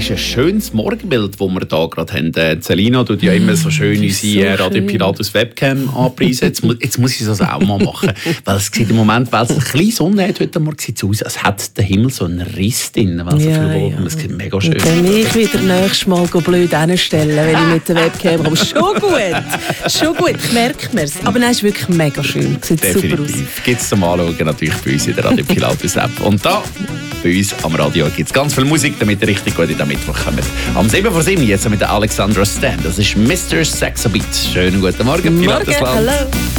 ist ein schönes Morgenbild, das wir hier gerade haben. Celina tut ja immer so schön unsere Radio Pilatus Webcam anpreisen. Jetzt muss ich das auch mal machen. Weil es sieht im Moment, weil es ein bisschen Sonne hat, heute Morgen sieht es aus, als hätte der Himmel so einen Riss drin. Weil so viel Wolken. Es sieht mega schön aus. Dann ich wieder nächstes Mal blöd hinstellen, wenn ich mit der Webcam komme. Schon gut, ich merke mir's. Aber nein, es ist wirklich mega schön. Sieht super aus. Gibt es zum Anschauen natürlich bei uns in der Radio Pilatus App. Und da, bei uns am Radio, gibt es ganz viel Musik, damit ihr richtig gut in den Mittwoch kommt. Am 7:07 jetzt mit der Alexandra Stan. Das ist Mr. Saxobeat. Schönen guten Morgen, Pilatusland. Morgen, hallo.